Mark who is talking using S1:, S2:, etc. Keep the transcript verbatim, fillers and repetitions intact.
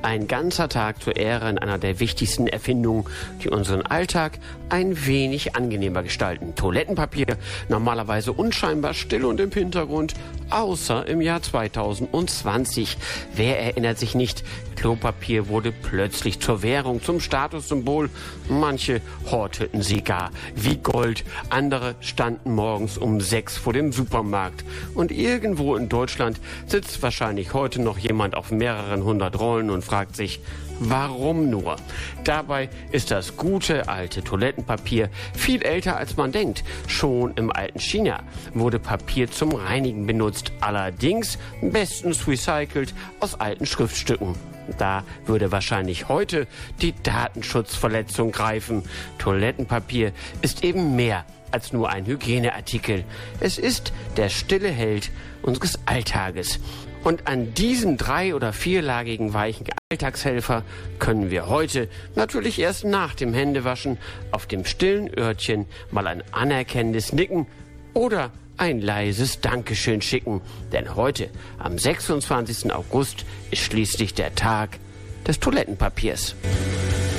S1: Ein ganzer Tag zu Ehren einer der wichtigsten Erfindungen, die unseren Alltag ein wenig angenehmer gestalten. Toilettenpapier, normalerweise unscheinbar still und im Hintergrund, außer im Jahr zweitausendzwanzig. Wer erinnert sich nicht? Klopapier wurde plötzlich zur Währung, zum Statussymbol. Manche horteten sie gar wie Gold. Andere standen morgens um sechs vor dem Supermarkt. Und irgendwo in Deutschland sitzt wahrscheinlich heute noch jemand auf mehreren hundert Rollen und fragt sich, warum nur? Dabei ist das gute alte Toilettenpapier viel älter als man denkt. Schon im alten China wurde Papier zum Reinigen benutzt, allerdings bestens recycelt aus alten Schriftstücken. Da würde wahrscheinlich heute die Datenschutzverletzung greifen. Toilettenpapier ist eben mehr als nur ein Hygieneartikel. Es ist der stille Held unseres Alltages. Und an diesem drei- oder vierlagigen weichen Alltagshelfer können wir heute, natürlich erst nach dem Händewaschen, auf dem stillen Örtchen mal ein anerkennendes Nicken oder ein leises Dankeschön schicken. Denn heute, am sechsundzwanzigsten August, ist schließlich der Tag des Toilettenpapiers.